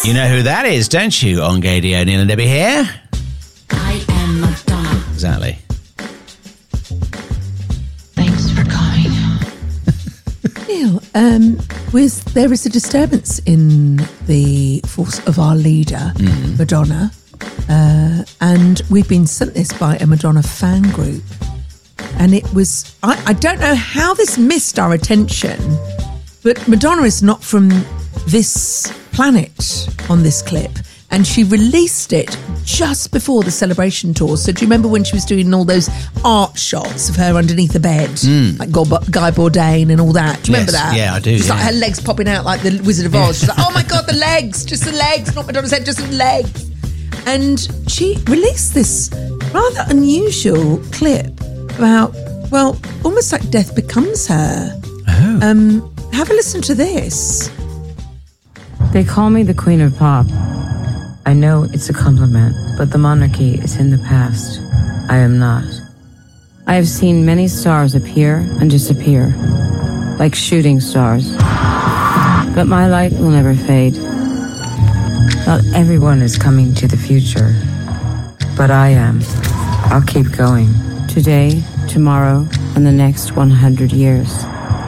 You know who that is, don't you? On Gadio, Neil and Debbie here. I am Madonna. Exactly. Thanks for coming. Neil, there is a disturbance in the force of our leader, Madonna, and we've been sent this by a Madonna fan group. And it was, I don't know how this missed our attention, but Madonna is not from this planet on this clip. And she released it just before the Celebration tour. So do you remember when she was doing all those art shots of her underneath the bed? Like Guy Bourdain and all that. Do you remember that? Yeah, I do. Just like her legs popping out like the Wizard of Oz. She's like, oh my God, the legs. Just the legs. Not Madonna's head, just the legs. And she released this rather unusual clip about, well, almost like death becomes her. Oh. Have a listen to this. They call me the Queen of Pop. I know it's a compliment, but the monarchy is in the past. I am not. I have seen many stars appear and disappear, like shooting stars. But my light will never fade. Not everyone is coming to the future, but I am. I'll keep going. Today, tomorrow, and the next 100 years.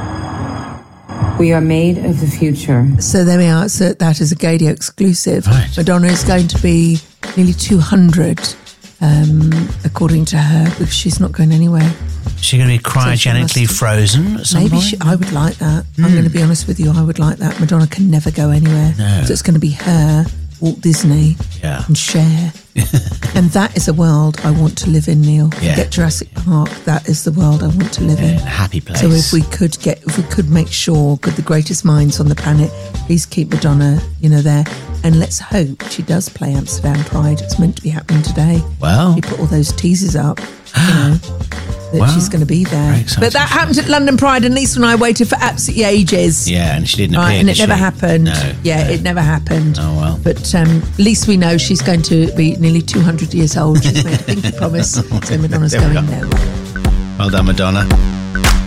We are made of the future. So there we are. So that is a Gadio exclusive. Right. Madonna is going to be nearly 200, according to her, because she's not going anywhere. Is she going to be cryogenically frozen at some Maybe point? I would like that. I'm going to be honest with you. I would like that. Madonna can never go anywhere. No. So it's going to be her, Walt Disney, Yeah. and Cher. And that is a world I want to live in, Neil. Yeah. Get Jurassic Park. That is the world I want to live in. A happy place. So if we could make sure, could the greatest minds on the planet please keep Madonna, there, and let's hope she does play Amsterdam Pride. It's meant to be happening today. Well. She put all those teasers up, that Well, she's going to be there. very exciting. But that happened at London Pride, and Lisa and I waited for absolutely ages. Yeah, and she didn't appear, Right, and it did never she? happened. No. Yeah, no. it never happened. Oh, well. But at least we know she's going to be nearly 200 years old. She's made a pinky promise. So Madonna's There we going go. nowhere. Well done, Madonna.